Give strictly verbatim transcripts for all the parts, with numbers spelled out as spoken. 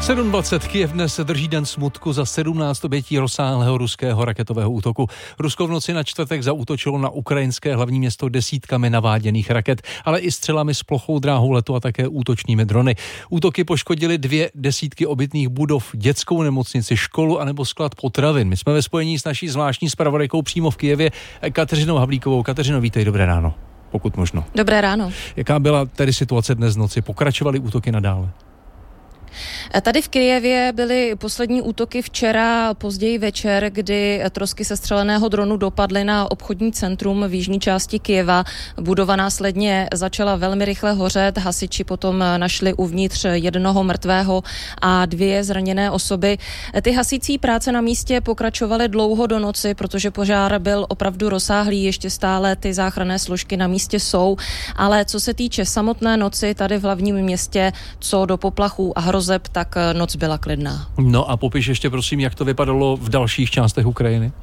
sedm dvacet Kyjev dnes drží den smutku za sedmnáct obětí rozsáhlého ruského raketového útoku. Rusko v noci na čtvrtek zaútočilo na ukrajinské hlavní město desítkami naváděných raket, ale i střelami s plochou dráhou letu a také útočnými drony. Útoky poškodily dvě desítky obytných budov, dětskou nemocnici, školu anebo sklad potravin. My jsme ve spojení s naší zvláštní zpravodajkou přímo v Kyjevě, Kateřinou Havlíkovou. Kateřino, vítej, dobré ráno, pokud možno. Dobré ráno. Jaká byla tedy situace dnes v noci? Pokračovaly útoky nadále? Tady v Kyjevě byly poslední útoky včera, později večer, kdy trosky sestřeleného dronu dopadly na obchodní centrum v jižní části Kyjeva. Budova následně začala velmi rychle hořet, hasiči potom našli uvnitř jednoho mrtvého a dvě zraněné osoby. Ty hasící práce na místě pokračovaly dlouho do noci, protože požár byl opravdu rozsáhlý, ještě stále ty záchranné složky na místě jsou, ale co se týče samotné noci tady v hlavním městě, co do poplachů a hrozeb, tak noc byla klidná. No a popiš ještě prosím, jak to vypadalo v dalších částech Ukrajiny.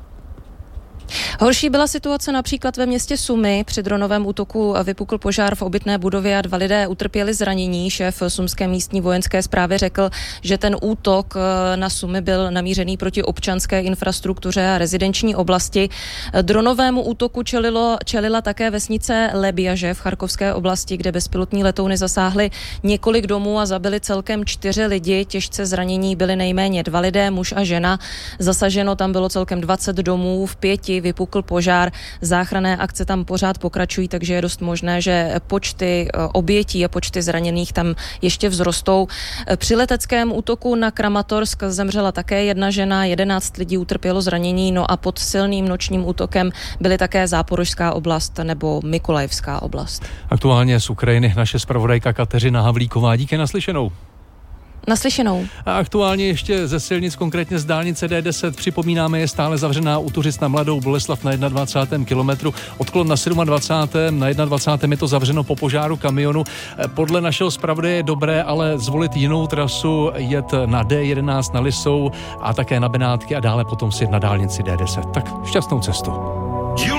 Horší byla situace například ve městě Sumy. Při dronovém útoku vypukl požár v obytné budově a dva lidé utrpěli zranění. Šéf sumské místní vojenské správy řekl, že ten útok na Sumy byl namířený proti občanské infrastruktuře a rezidenční oblasti. Dronovému útoku čelilo, čelila také vesnice Lebjaže v Charkovské oblasti, kde bezpilotní letouny zasáhly několik domů a zabili celkem čtyři lidi. Těžce zranění byli nejméně dva lidé, muž a žena. Zasaženo tam bylo celkem dvacet domů, v pěti vypukl požár. Záchranné akce tam pořád pokračují, takže je dost možné, že počty obětí a počty zraněných tam ještě vzrostou. Při leteckém útoku na Kramatorsk zemřela také jedna žena, jedenáct lidí utrpělo zranění, no a pod silným nočním útokem byly také Záporožská oblast nebo Mykolajivská oblast. Aktuálně z Ukrajiny naše zpravodajka Kateřina Havlíková. Díky, naslyšenou. Naslyšenou. A aktuálně ještě ze silnic, konkrétně z dálnice D deset, připomínáme, je stále zavřená u Tuřic na Mladou Boleslav na dvacátém prvním kilometru, odklon na dvacátém sedmém Na dvacátém prvním je to zavřeno po požáru kamionu. Podle našeho zpravodaje je dobré ale zvolit jinou trasu, jet na D jedenáct na Lisou a také na Benátky a dále potom si na dálnici D deset. Tak šťastnou cestu.